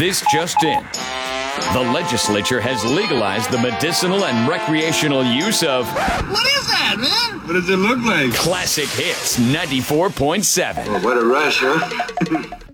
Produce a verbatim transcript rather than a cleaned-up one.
This just in. The legislature has legalized the medicinal and recreational use of What is that, man? What does it look like? Classic Hits ninety-four point seven. Oh, what a rush, huh?